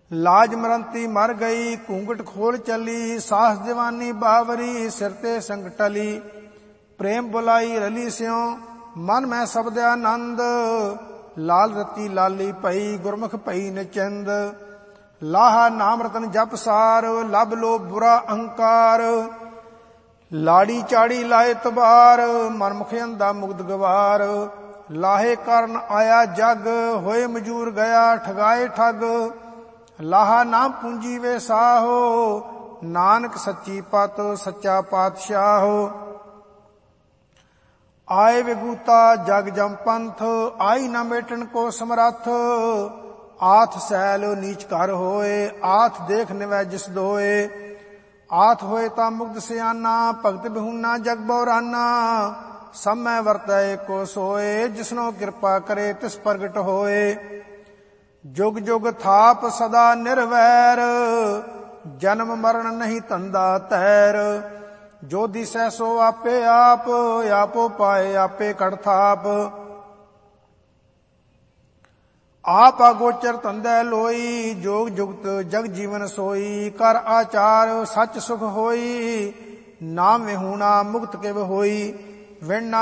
ਲਾਜ ਮਰੰਤੀ ਮਰ ਗਈ, ਘੂੰਘਟ ਖੋਲ ਚੱਲੀ, ਸਾਹਸ ਜਵਾਨੀ ਬਾਵਰੀ, ਸਿਰ ਤੇ ਸੰਗ ਟਲੀ। ਪ੍ਰੇਮ ਬੁਲਾਈ ਰਲੀ ਸਿਉ, ਮਨ ਮੈਂ ਸਬਦ ਆਨੰਦ, ਲਾਲ ਰਤੀ ਲਾਲੀ ਪਈ, ਗੁਰਮੁਖ ਪਈ ਨਿਚਿੰਦ। ਲਾਹਾ ਨਾਮ ਰਤਨ ਜਪ ਸਾਰ, ਲਭ ਲੋ ਬੁਰਾ ਅਹੰਕਾਰ, ਲਾੜੀ ਚਾੜੀ ਲਾਏ ਤਬਾਰ, ਮਨ ਮੁਖ ਅੰਧਾ ਮੁਗਧ ਗਵਾਰ। ਲਾਹੇ ਕਰਨ ਆਇਆ ਜਗ, ਹੋਏ ਮਜੂਰ ਗਿਆ ਠਗਾਏ ਠੱਗ। ਲਾਹਾ ਨਾਮ ਪੂੰਜੀ ਵੇ ਸਾਹੋ, ਨਾਨਕ ਸੱਚੀ ਪਤ ਸੱਚਾ ਪਾਤਸ਼ਾਹੋ। ਆਏ ਵਿਗੂਤਾ ਜਗ ਜਮ ਪੰਥ, ਆਈ ਨਾ ਮੇਟਣ ਕੋ ਸਮਰੱਥ। ਆਥ ਸੈਲ ਨੀਚ ਘਰ ਹੋਏ, ਆਥ ਦੇਖ ਨਿਵੈ ਜਿਸ ਦੋਏ। ਆਥ ਹੋਏ ਤਾਂ ਮੁਗਧ ਸਿਆਨਾ, ਭਗਤ ਬਿਹੂਨਾ ਜਗ ਬਉਰਾਨਾ। ਸਭ ਮੈਂ ਵਰਤੈ ਕੋ ਸੋਏ, ਜਿਸਨੋ ਕਿਰਪਾ ਕਰੇ ਤਿਸ ਪ੍ਰਗਟ ਹੋਏ। ਜੁਗ ਜੁਗ ਥਾਪ ਸਦਾ ਨਿਰਵੈਰ, ਜਨਮ ਮਰਨ ਨਹੀਂ ਧੰਦਾ ਤੈਰ। ਜੋ ਦਿਸੈ ਸੋ ਆਪੇ ਆਪ, ਆਪੋ ਪਾਏ ਆਪੇ ਕੜ ਥਾਪ। ਆਪ ਅਗੋਚਰ ਧੰਦੈ ਲੋਈ, ਜੋਗ ਜੁਗਤ ਜਗ ਜੀਵਨ ਸੋਈ। ਕਰ ਆਚਾਰ ਸੱਚ ਸੁਖ ਹੋਈ, ਨਾਮ ਵਿਹੂਣਾ ਮੁਕਤ ਕਿਵ ਹੋਈ। ਵਿਣ